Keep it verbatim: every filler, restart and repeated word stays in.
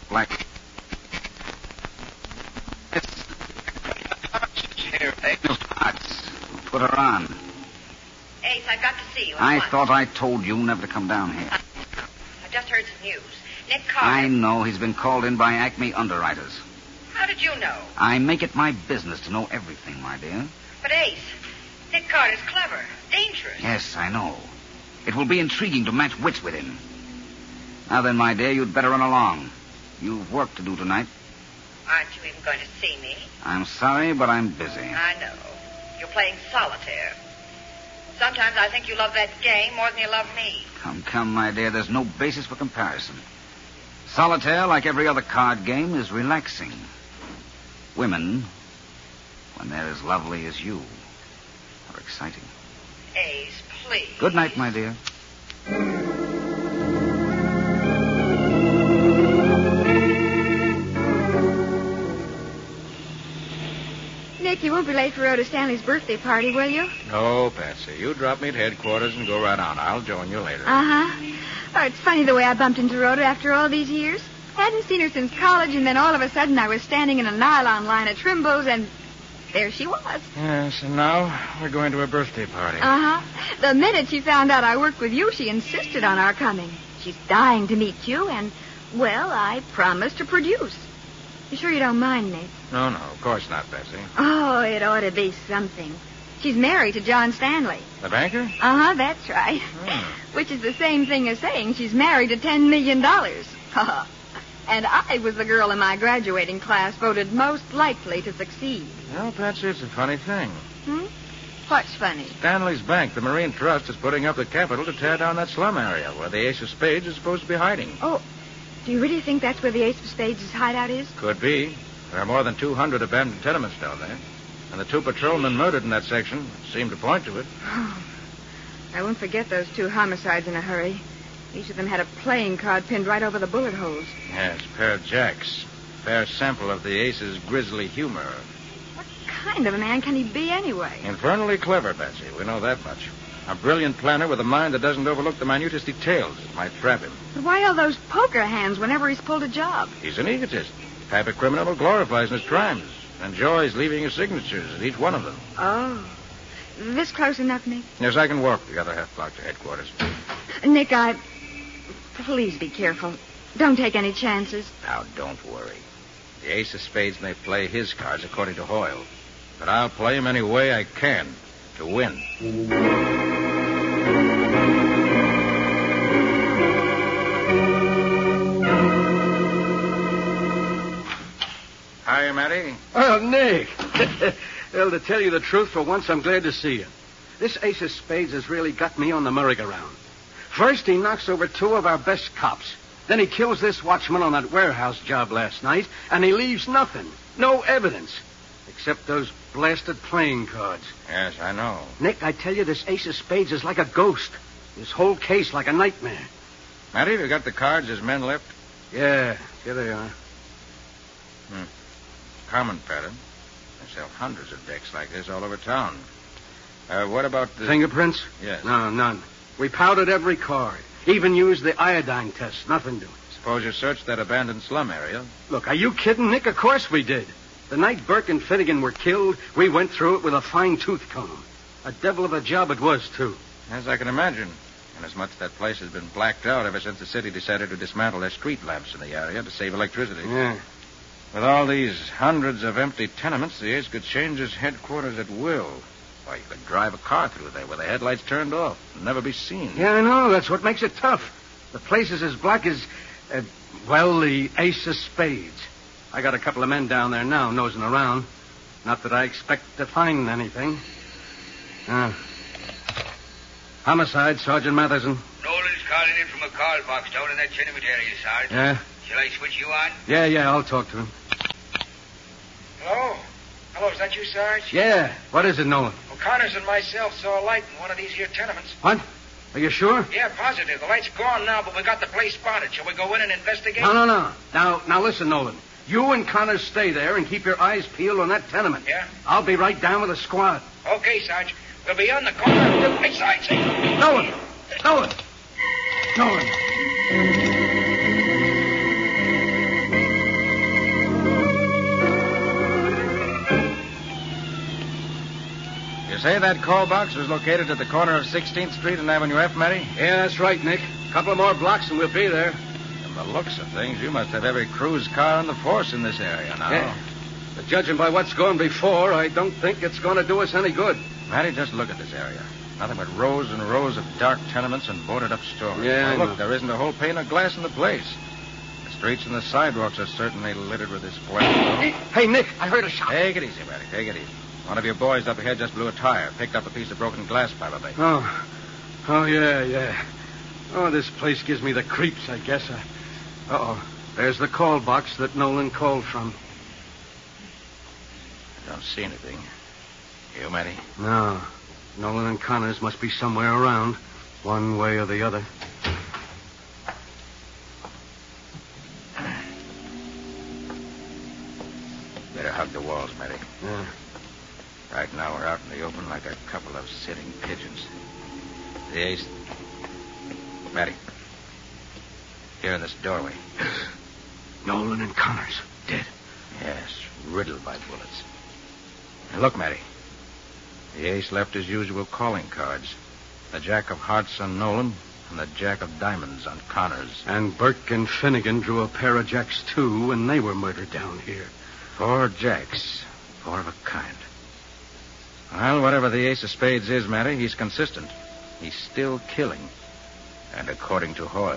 black... Here, put her on. Ace, I've got to see you at I once. thought I told you never to come down here. I just heard some news. Nick Carter... I know. He's been called in by Acme underwriters. How did you know? I make it my business to know everything, my dear. But, Ace, Nick Carter's clever, dangerous. Yes, I know. It will be intriguing to match wits with him. Now then, my dear, you'd better run along. You've work to do tonight. Aren't you even going to see me? I'm sorry, but I'm busy. I know. You're playing solitaire. Sometimes I think you love that game more than you love me. Come, come, my dear. There's no basis for comparison. Solitaire, like every other card game, is relaxing. Women, when they're as lovely as you, are exciting. Ace, please. Good night, my dear. Nick, you won't be late for Rhoda Stanley's birthday party, will you? No, Patsy. You drop me at headquarters and go right on. I'll join you later. Uh-huh. Oh, it's funny the way I bumped into Rhoda after all these years. Hadn't seen her since college, and then all of a sudden I was standing in a nylon line at Trimbo's, and there she was. Yes, and now we're going to a birthday party. Uh-huh. The minute she found out I worked with you, she insisted on our coming. She's dying to meet you, and, well, I promised to produce. You sure you don't mind, Nick? No, no, of course not, Patsy. Oh, it ought to be something. She's married to John Stanley. The banker? Uh-huh, that's right. Oh. Which is the same thing as saying she's married to ten million dollars. And I was the girl in my graduating class voted most likely to succeed. Well, Patsy, it's a funny thing. Hmm? What's funny? Stanley's Bank, the Marine Trust, is putting up the capital to tear down that slum area where the Ace of Spades is supposed to be hiding. Oh, do you really think that's where the Ace of Spades' hideout is? Could be. There are more than two hundred abandoned tenements down there. And the two patrolmen murdered in that section seem to point to it. Oh, I won't forget those two homicides in a hurry. Each of them had a playing card pinned right over the bullet holes. Yes, pair of jacks. Fair sample of the Ace's grisly humor. What kind of a man can he be anyway? Infernally clever, Betsy. We know that much. A brilliant planner with a mind that doesn't overlook the minutest details that might trap him. But why all those poker hands whenever he's pulled a job? He's an egotist. The type of criminal who glorifies his crimes. Enjoys leaving his signatures at each one of them. Oh. This close enough, Nick? Yes, I can walk the other half block to headquarters. Nick, I... Please be careful. Don't take any chances. Now, don't worry. The Ace of Spades may play his cards according to Hoyle. But I'll play him any way I can to win. Hiya, Matty. Oh, Nick. Well, to tell you the truth, for once I'm glad to see you. This Ace of Spades has really got me on the merry-go-round. First, he knocks over two of our best cops. Then he kills this watchman on that warehouse job last night, and he leaves nothing. No evidence. Except those blasted playing cards. Yes, I know. Nick, I tell you, this Ace of Spades is like a ghost. This whole case like a nightmare. Matty, have you got the cards his men left? Yeah, here they are. Hmm. Common pattern. They sell hundreds of decks like this all over town. Uh, what about the... Fingerprints? Yes. No, none. We powdered every card. Even used the iodine test. Nothing doing. Suppose you searched that abandoned slum area. Look, are you kidding, Nick? Of course we did. The night Burke and Finnegan were killed, we went through it with a fine-tooth comb. A devil of a job it was, too. As I can imagine. Inasmuch that place has been blacked out ever since the city decided to dismantle their street lamps in the area to save electricity. Yeah. With all these hundreds of empty tenements, the Ace could change his headquarters at will. Why, you could drive a car through there with the headlights turned off and never be seen. Yeah, I know. That's what makes it tough. The place is as black as, uh, well, the Ace of Spades. I got a couple of men down there now nosing around. Not that I expect to find anything. Uh, homicide, Sergeant Matheson. Nolan's calling in from a call box down in that tenement area, Sarge. Yeah? Shall I switch you on? Yeah, yeah, I'll talk to him. Hello? Hello, is that you, Sarge? Yeah. What is it, Nolan? O'Connor's and myself saw a light in one of these here tenements. What? Are you sure? Yeah, positive. The light's gone now, but we got the place spotted. Shall we go in and investigate? No, no, no. Now, now listen, Nolan. You and Connors stay there and keep your eyes peeled on that tenement. Yeah? I'll be right down with a squad. Okay, Sarge. We'll be on the corner. Hey, Sarge, say... Nolan! Nolan! Nolan! say that call box was located at the corner of sixteenth Street and Avenue F, Matty? Yeah, that's right, Nick. A couple of more blocks and we'll be there. From the looks of things, you must have every cruise car on the force in this area now. Yeah. But judging by what's gone before, I don't think it's going to do us any good. Matty, just look at this area. Nothing but rows and rows of dark tenements and boarded-up stores. Yeah, I Now, look, know. there isn't a whole pane of glass in the place. The streets and the sidewalks are certainly littered with this glass. Hey, Nick, I heard a shot. Take it easy, Matty. Take it easy. One of your boys up ahead just blew a tire, picked up a piece of broken glass, probably. Oh. Oh, yeah, yeah. Oh, this place gives me the creeps, I guess. Uh oh. There's the call box that Nolan called from. I don't see anything. You, Matty? No. Nolan and Connors must be somewhere around, one way or the other. Better hug the walls, Matty. Yeah. Right now we're out in the open like a couple of sitting pigeons. The ace... Matty. Here in this doorway. Nolan and Connors, dead. Yes, riddled by bullets. And look, Matty. The ace left his usual calling cards. The jack of hearts on Nolan and the jack of diamonds on Connors. And Burke and Finnegan drew a pair of jacks, too, when they were murdered down here. Four jacks. Four of a kind. Well, whatever the ace of spades is, Matty, he's consistent. He's still killing. And according to Hoyle.